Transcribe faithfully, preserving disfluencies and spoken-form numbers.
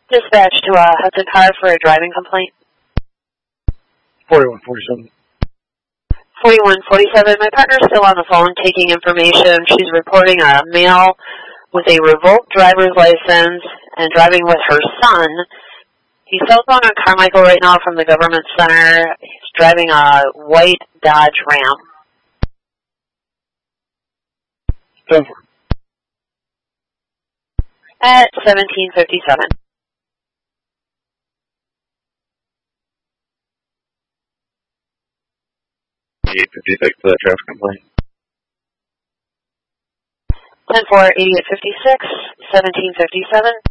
Dispatch to a Hudson car for a driving complaint. forty-one forty-seven. forty-one forty-seven, my partner's still on the phone taking information. She's reporting a male with a revoked driver's license and driving with her son. He's cell phone on Carmichael right now from the government center. He's driving a white Dodge Ram. ten four. At seventeen fifty-seven. eight fifty-six for that traffic complaint. ten four, eighty-eight fifty-six, seventeen fifty-seven.